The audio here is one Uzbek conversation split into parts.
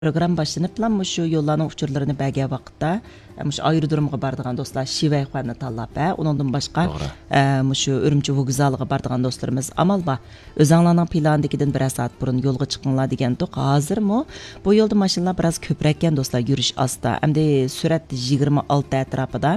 Program başlanıp lan şu yollarning uçurlarını bəgə vaqtda şu aerodromga bardigan do'stlar Shivayxonni tanlab, onundan boshqa şu Urumchi vokzaliga bardigan do'stlarimiz amal bor. O'zinglarning plandagidan bir soat burun yo'lga chiqinglar degandik. Hozirmi bu yo'lda mashinalar biroz ko'proq ekan do'stlar, yurish asta. Endi surat 26 atrofida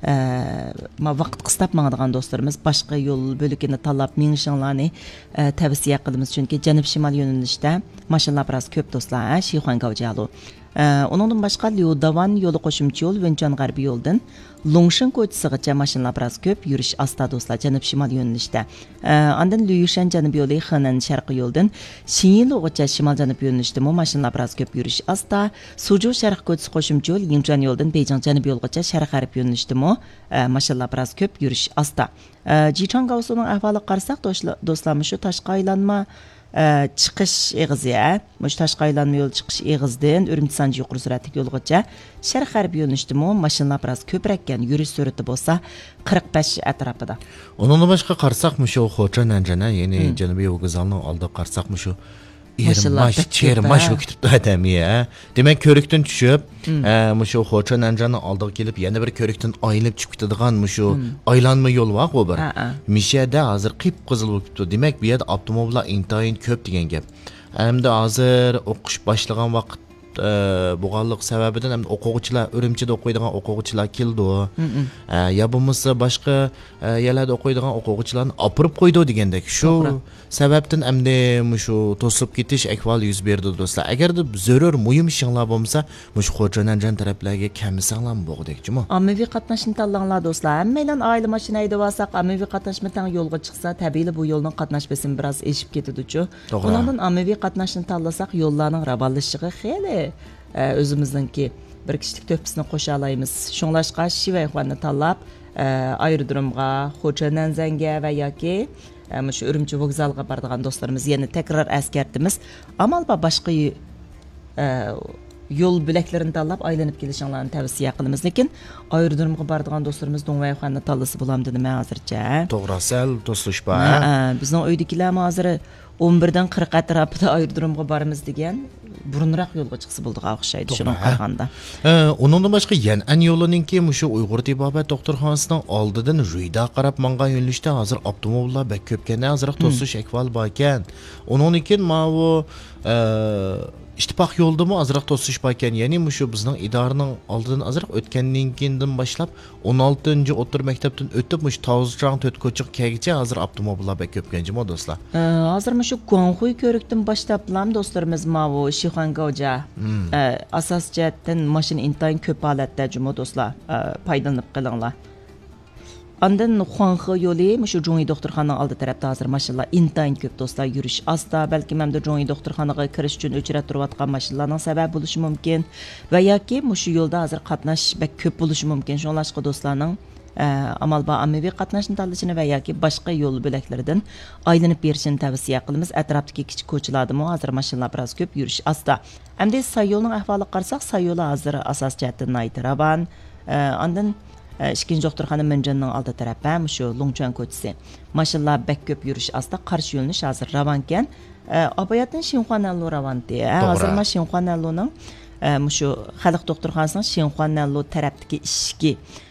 vaqt qistab mangadigan do'stlarimiz boshqa yo'l bo'ligini tanlab minishinglarni tavsiya qilamiz, chunki janub shimol yo'nalishda mashinalar biroz ko'p do'stlar. Shixuanggaojialo. Onundan başqa Liudavan yolu qo'shimcha yo'l Venchon g'arbiy yo'ldan Longshan ko'chasigacha mashinalar biroz ko'p, yurish asta do'stlar, janub shimol yo'nalishda. Ondan Luyushan janub yo'li Henan sharqiy yo'ldan Xinyilugacha shimol janub yo'nalishda mashinalar biroz ko'p, yurish asta. Suju sharq ko'chasi qo'shimcha yo'l Yingzhan yo'ldan Beijing janub yo'ligacha sharq g'arb yo'nalishda mashinalar biroz ko'p, yurish asta. Jichang Gaosuning ahvoliga qarasak do'stlar, shu tashqi aylanma chiqish eg'izi, mush tashqi aylanma yo'l chiqish eg'izdan Urumchi Sanji yuqori suratli yo'lgacha sharq g'arb yo'nalishda mashinalar biroz ko'proq ekan, yurish surati bo'lsa 45 atrofida. Onundan başqa qarsak shu Xo'chan Nanjana, ya'ni janubiy vokzalning oldida qarsak shu Ermash, Chermash o'kitibdi adamiya. Demak, ko'rikdan tushib, shu Xo'chan Nanjani oldiga kelib, yana bir ko'rikdan aylanib chiqib ketadigan shu aylanma yo'l bor ku bir. Mishada hozir qip-qizil bo'lib ketdi. Demak, bu yerda avtomobillar intayin ko'p degan gap. Hamda hozir o'qish boshlagan vaqt bo'lganlik sababidan ham o'quvchilar Urumchida o'qiydigan o'quvchilar keldi. Ya bo'lmasa boshqa yerlarda o'qiydigan o'quvchilarni opirib qo'ydi degandek. Shu sababdan hamda shu to'silib ketish ahvoli yuz berdi do'stlar. Agarda zarur muhim ishlar bo'lsa, shu Xo'jananjan taraflarga kamsanglar bo'lg'dekchimi? Ommaviy qatnashni tanlanglar do'stlar. Hammalar oila mashina haydab ommaviy qatnashmadan yo'lga chiqsa, tabiiyli bu yo'lning qatnash besimi biroz eshib ketadi-chu. Bundan ommaviy qatnashni tanlasak, yo'llarning ravallashiga xeyli o'zimizningki bir kishilik to'pisini qo'sha olamiz. Shunglashqa Shivayxonni tanlab aerodromga, Xo'jananzanga va yoki shu Urumchi vokzaliga boradigan do'stlarimiz yana takror eskartimiz. Amal boshqa yo'l bo'laklarini tanlab aylanib kelishinglarni tavsiya qilamiz. Lekin aerodromga boradigan do'stlarimiz Dongvayxonni tanlasa bo'lamdi men hozircha. To'g'ri, sal to'silish bor. Bizning uydagilar hozir 11dan 40 atrofida aerodromga boramiz degan burunroq yo'lga chiqsa bo'ldiga o'xshaydi shunga qaraganda. Undan boshqa Yan'an yo'lininki shu Uyg'ur tibobat doktorxonasining oldidan Ruyda qarab mangan yo'nalishda hozir avtomobillar bak ko'pkana hozirroq to'sish ahvoli bor ekan. Undan keyin bu ittifoq yo'ldimi azroq to'sish bor ekan. Ya'ni shu bizning idoraning oldidan azroq o'tgandan keyindan boshlab 16-o'tir maktabdan o'tib Tavuzchang to'tkochiq kelgacha hozir avtomobillar bak ko'pkanjimi do'stlar. Hozir shu Guanghui ko'rikdan boshlab do'stlarimiz bu Shixuanggaoja asos jihatdan mashina intayin ko'p holatda juma do'stlar foydalanib qilinglar. Ondan Huanghe yo'li shu Zhongyi doktorxonaning oldi tarafda hozir mashinalar intayin ko'p do'stlar, yurish asta, balki hamda Zhongyi doktorxonaga kirish uchun o'chirib turayotgan mashinalarning sababi bo'lishi mumkin va yoki shu yo'lda hozir qatnash bak ko'p bo'lishi mumkin. Shunlashqa do'stlarning amal ommaviy qatnashni tanlashini va yoki boshqa yo'l bo'laklaridan aylanib berishini tavsiya qilamiz. Atrofdagi kichik ko'chalarda hozir mashinalar biroz ko'p, yurish asta. Hamda Sayo'lning ahvoliga qarasak, Sayo'la hozir asos jihatdan Naytiravan, ondan ikkinchi doktorxona Minjanning oldi tarafi shu Longchuan ko'chasi. Mashinalar bak ko'p, yurish asta, qarshi yo'lnish hozir ravan ekan. Abayatdan Xinhuanallo ravanti. Hozir Xinhuanalloning shu xalq doktorxonasining Xinhuanallo tarafdagi ishki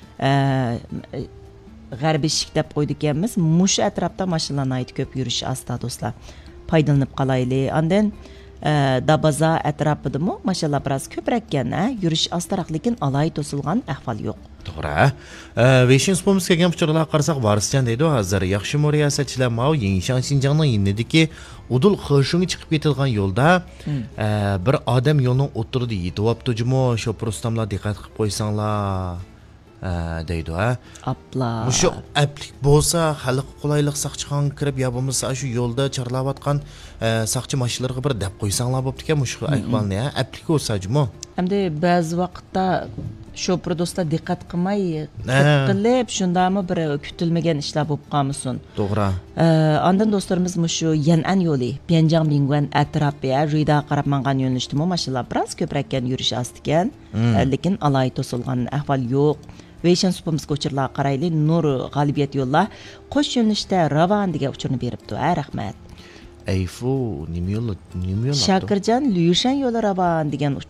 g'arbiy ishik deb qo'ydik ekanmiz. Mush atrofda mashinalar aytib ko'p, yurish asta do'stlar. Foydalanib qolaylik. Ondan Dabaza atrofidami mashinalar biroz ko'proq ekan, yurish astaroq, lekin alay to'silgan ahvol yo'q. To'g'ri. Veshin spomimiz kelgan fikrlarga qarasak, Varisjan deydi hozir yaxshi riyosatchilar Yingshan Xinjiangning yinidagi Udul Xishunga chiqib ketilgan yo'lda bir odam yo'lning o'tirida yetyapti-jimo, shu prostamlar diqqat qilib qo'ysanglar deydi. Apla. Shu aplik bo'lsa, xalq qulaylik saqchixon kirib, ya bo'lmasa shu yo'lda charlayotgan saqchi mashinalarga bir deb qo'ysanglar bo'pti ekan, shu ahvolni, aplik bo'lsa-jimo. Hamda ba'zi vaqtda shu do'stlar diqqat qilmay qilib, shundami bir kutilmagan ishlar bo'lib qolmasin. To'g'ri. Ondan do'stlarimiz shu Yan'an yo'li, Bianjiang Mingguan atrofi, Ruyda qarab mangan yo'nalishda mashinalar biroz ko'proq ekan, yurish asta ekan, lekin alay to'silgan ahvol yo'q. Veshin supimiz ko'chirlar qarayli, Nur G'alibiyat yo'llar qo'sh yo'nalishda ravan degan uchurni beribdi. Rahmat. Eyfu nima yo'l? Shakirjon Lyushan yo'li Raban degan